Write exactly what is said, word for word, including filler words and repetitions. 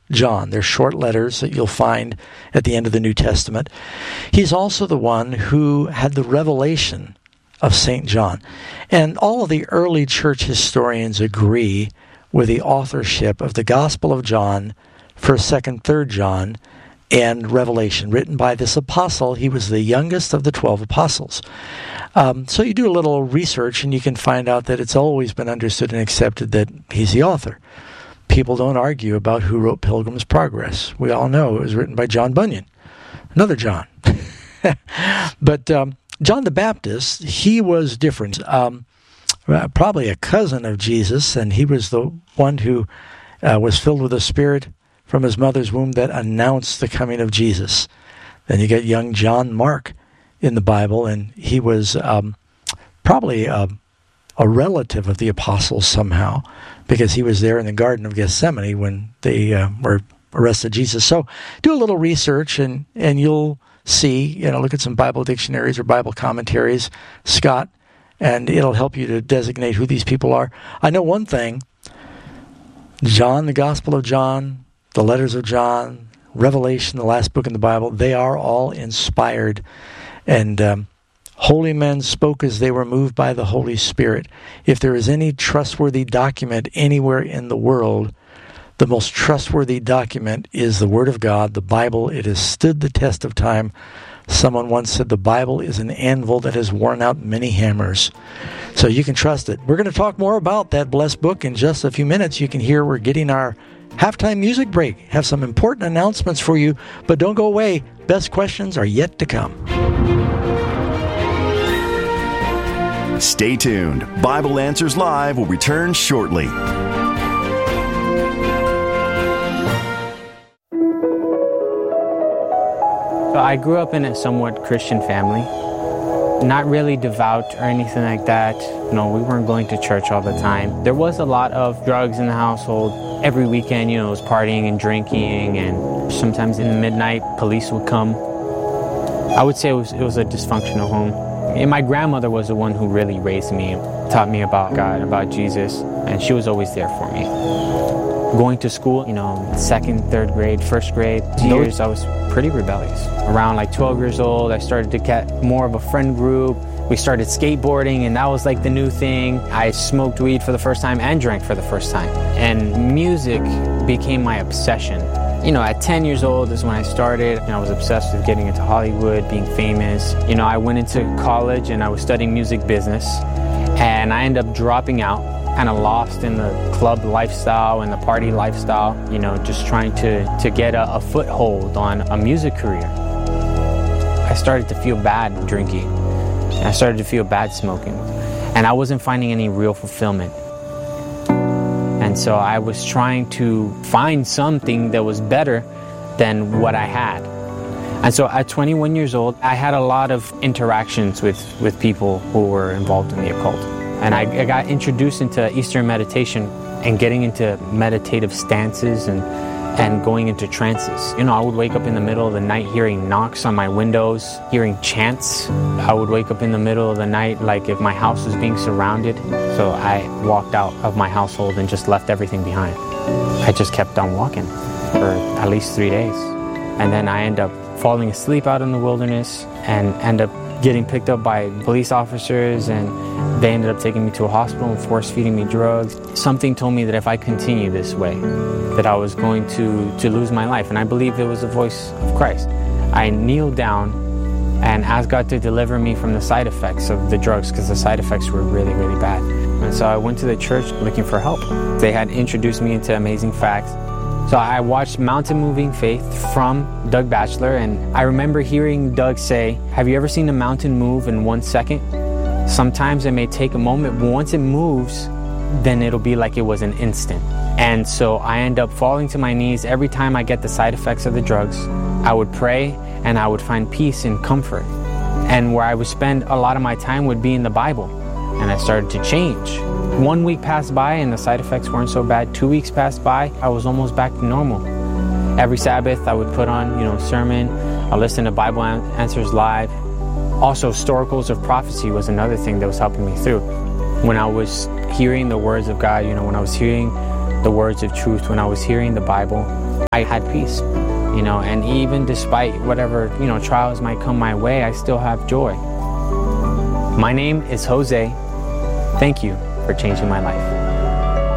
John. They're short letters that you'll find at the end of the New Testament. He's also the one who had the revelation of Saint John. And all of the early church historians agree with the authorship of the Gospel of John, first, second, third John, and Revelation, written by this apostle. He was the youngest of the twelve apostles. Um, so you do a little research and you can find out that it's always been understood and accepted that he's the author. People don't argue about who wrote Pilgrim's Progress. We all know it was written by John Bunyan, another John. But um, John the Baptist, he was different. Um, probably a cousin of Jesus, and he was the one who uh, was filled with the Spirit from his mother's womb that announced the coming of Jesus. Then you get young John Mark in the Bible, and he was um, probably a, a relative of the apostles somehow, because he was there in the Garden of Gethsemane when they uh, were arrested Jesus. So do a little research, and, and you'll see, you know, look at some Bible dictionaries or Bible commentaries, Scott, and it'll help you to designate who these people are. I know one thing: John, the Gospel of John, the letters of John, Revelation, the last book in the Bible, they are all inspired. And um, holy men spoke as they were moved by the Holy Spirit. If there is any trustworthy document anywhere in the world, the most trustworthy document is the Word of God, the Bible. It has stood the test of time. Someone once said the Bible is an anvil that has worn out many hammers. So you can trust it. We're going to talk more about that blessed book in just a few minutes. You can hear we're getting our halftime music break. Have some important announcements for you, but don't go away. Best questions are yet to come. Stay tuned. Bible Answers Live will return shortly. So I grew up in a somewhat Christian family. Not really devout or anything like that. No, we weren't going to church all the time. There was a lot of drugs in the household. Every weekend, you know, it was partying and drinking, and sometimes in the midnight, police would come. I would say it was, it was a dysfunctional home. And my grandmother was the one who really raised me, taught me about God, about Jesus, and she was always there for me. Going to school, you know, second, third grade, first grade, years, I was pretty rebellious. Around like twelve years old, I started to get more of a friend group. We started skateboarding, and that was like the new thing. I smoked weed for the first time and drank for the first time. And music became my obsession. You know, at ten years old is when I started, and I was obsessed with getting into Hollywood, being famous. You know, I went into college and I was studying music business, and I ended up dropping out, kind of lost in the club lifestyle and the party lifestyle, you know, just trying to, to get a, a foothold on a music career. I started to feel bad drinking. I started to feel bad smoking, and I wasn't finding any real fulfillment. And so I was trying to find something that was better than what I had. And so at twenty-one years old, I had a lot of interactions with, with people who were involved in the occult. And I, I got introduced into Eastern meditation and getting into meditative stances and and going into trances. You know, I would wake up in the middle of the night hearing knocks on my windows, hearing chants. I would wake up in the middle of the night like if my house was being surrounded. So I walked out of my household and just left everything behind. I just kept on walking for at least three days. And then I end up falling asleep out in the wilderness and end up getting picked up by police officers, and they ended up taking me to a hospital and force feeding me drugs. Something told me that if I continue this way, that I was going to, to lose my life, and I believe it was the voice of Christ. I kneeled down and asked God to deliver me from the side effects of the drugs, because the side effects were really, really bad. And so I went to the church looking for help. They had introduced me into Amazing Facts. So I watched Mountain Moving Faith from Doug Batchelor, and I remember hearing Doug say, have you ever seen a mountain move in one second? Sometimes it may take a moment, but once it moves, then it'll be like it was an instant. And so I end up falling to my knees every time I get the side effects of the drugs. I would pray, and I would find peace and comfort. And where I would spend a lot of my time would be in the Bible. And I started to change. One week passed by and the side effects weren't so bad. Two weeks passed by, I was almost back to normal. Every Sabbath I would put on, you know, a sermon. I listened to Bible Answers Live. Also, Storacles of Prophecy was another thing that was helping me through. When I was hearing the words of God, you know, when I was hearing the words of truth, when I was hearing the Bible, I had peace, you know, and even despite whatever, you know, trials might come my way, I still have joy. My name is Jose. Thank you for changing my life.